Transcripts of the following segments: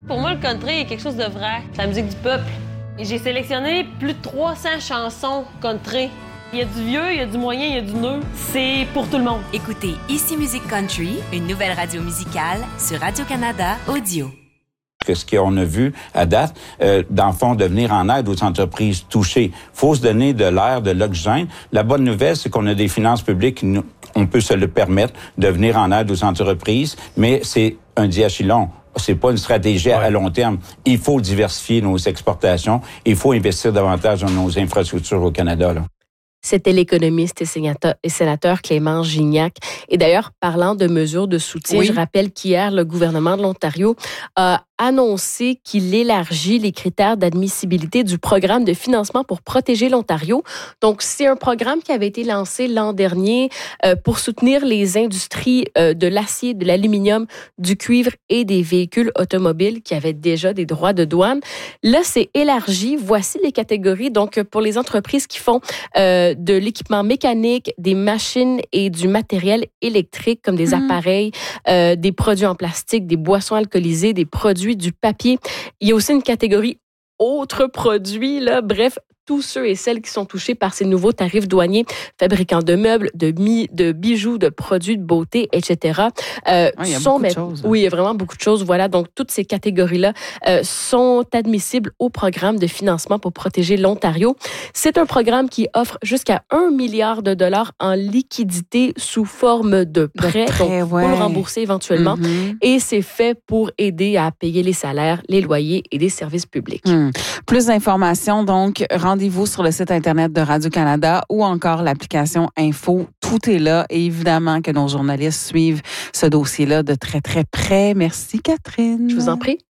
Pour moi, le country est quelque chose de vrai. C'est la musique du peuple. Et j'ai sélectionné plus de 300 chansons country. Il y a du vieux, il y a du moyen, il y a du neuf. C'est pour tout le monde. Écoutez Ici Musique Country, une nouvelle radio musicale sur Radio-Canada Audio. Ce qu'on a vu à date, dans le fond, de venir en aide aux entreprises touchées. Faut se donner de l'air, de l'oxygène. La bonne nouvelle, c'est qu'on a des finances publiques, on peut se le permettre de venir en aide aux entreprises, mais c'est un diachylon. C'est pas une stratégie à long terme. Il faut diversifier nos exportations. Il faut investir davantage dans nos infrastructures au Canada, là. C'était l'économiste et sénateur Clément Gignac. Et d'ailleurs, parlant de mesures de soutien, je rappelle qu'hier, le gouvernement de l'Ontario a annoncé qu'il élargit les critères d'admissibilité du programme de financement pour protéger l'Ontario. Donc, c'est un programme qui avait été lancé l'an dernier pour soutenir les industries de l'acier, de l'aluminium, du cuivre et des véhicules automobiles qui avaient déjà des droits de douane. Là, c'est élargi. Voici les catégories. Donc, pour les entreprises qui font de l'équipement mécanique, des machines et du matériel électrique comme des appareils, des produits en plastique, des boissons alcoolisées, des produits du papier. Il y a aussi une catégorie autres produits, là. Bref, tous ceux et celles qui sont touchés par ces nouveaux tarifs douaniers, fabricants de meubles, de bijoux, de produits de beauté, etc. Il y a beaucoup de choses. Oui, il y a vraiment beaucoup de choses. Voilà, donc toutes ces catégories-là sont admissibles au programme de financement pour protéger l'Ontario. C'est un programme qui offre jusqu'à 1 milliard de dollars en liquidité sous forme de prêt. Donc, pour le rembourser éventuellement. Et c'est fait pour aider à payer les salaires, les loyers et les services publics. Plus d'informations, donc, rendez-vous sur le site Internet de Radio-Canada ou encore l'application Info. Tout est là et évidemment que nos journalistes suivent ce dossier-là de très, très près. Merci, Catherine. Je vous en prie.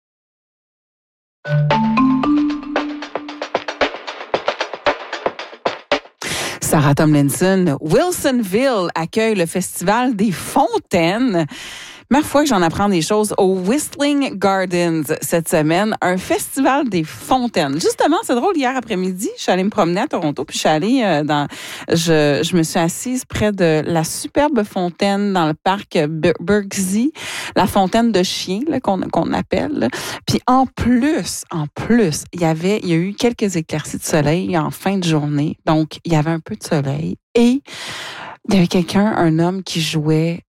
Sarah Tomlinson, Wilsonville accueille le Festival des Fontaines. Ma foi que j'en apprends des choses au Whistling Gardens cette semaine, un festival des fontaines. Justement, c'est drôle, hier après-midi, je suis allée me promener à Toronto, puis je suis allée je me suis assise près de la superbe fontaine dans le parc Birksey, la fontaine de chiens là, qu'on appelle. Là. Puis en plus, il y a eu quelques éclaircies de soleil en fin de journée, donc il y avait un peu de soleil et il y avait un homme qui jouait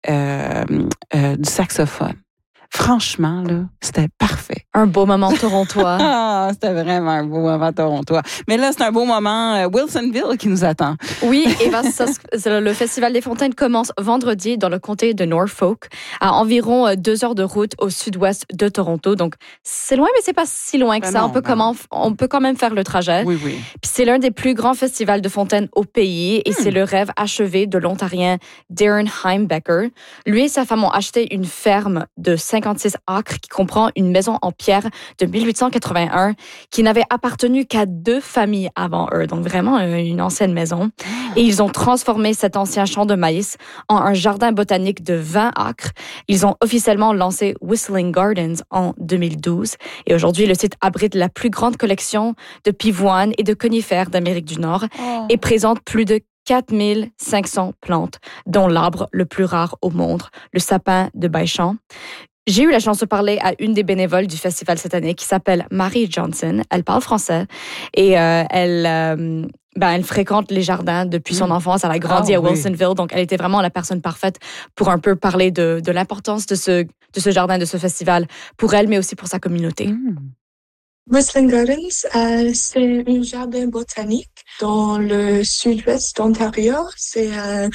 du saxophone. Franchement, là, c'était parfait. Un beau moment torontois. C'était vraiment un beau moment torontois. Mais là, c'est un beau moment Wilsonville qui nous attend. Oui, et le Festival des Fontaines commence vendredi dans le comté de Norfolk, à environ 2 heures de route au sud-ouest de Toronto. Donc, c'est loin, mais c'est pas si loin que ça. On peut quand même faire le trajet. Oui. Puis c'est l'un des plus grands festivals de fontaines au pays et c'est le rêve achevé de l'Ontarien Darren Heimbecker. Lui et sa femme ont acheté une ferme de 56 acres qui comprend une maison en pierre de 1881 qui n'avait appartenu qu'à 2 familles avant eux. Donc vraiment une ancienne maison. Et ils ont transformé cet ancien champ de maïs en un jardin botanique de 20 acres. Ils ont officiellement lancé Whistling Gardens en 2012. Et aujourd'hui, le site abrite la plus grande collection de pivoines et de conifères d'Amérique du Nord et présente plus de 4500 plantes, dont l'arbre le plus rare au monde, le sapin de Baichamp. J'ai eu la chance de parler à une des bénévoles du festival cette année qui s'appelle Marie Johnson. Elle parle français et elle fréquente les jardins depuis son enfance. Elle a grandi à Wilsonville, donc elle était vraiment la personne parfaite pour un peu parler de l'importance de ce jardin, de ce festival pour elle, mais aussi pour sa communauté. Whistling Gardens, c'est un jardin botanique dans le sud-ouest d'Ontario. C'est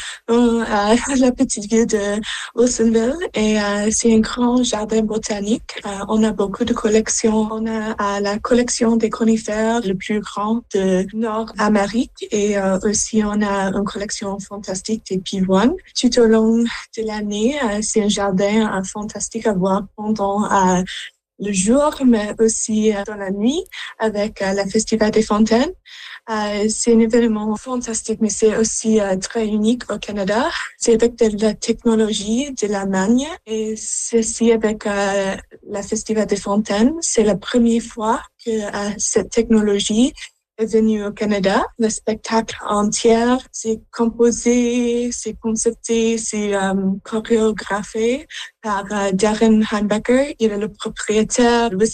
la petite ville de Wilsonville et c'est un grand jardin botanique. On a beaucoup de collections. On a la collection des conifères le plus grand de Nord-Amérique et aussi on a une collection fantastique des pivoines. Tout au long de l'année, c'est un jardin fantastique à voir pendant le jour, mais aussi dans la nuit avec le Festival des Fontaines. C'est un événement fantastique, mais c'est aussi très unique au Canada. C'est avec de la technologie de l'Allemagne et ceci avec le Festival des Fontaines. C'est la première fois que cette technologie est venue au Canada. Le spectacle entier, c'est composé, c'est concepté, c'est chorégraphié par Darren Heimbecker. Il est le propriétaire de